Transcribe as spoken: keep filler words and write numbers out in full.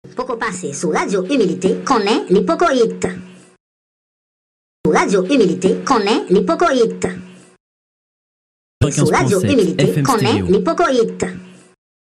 Poco passer sous Radio Humilité, connaît l'hypocoïte. Sous Radio Humilité, connaît l'hypocoïte. Sous Radio Humilité, connaît l'hypocoïte.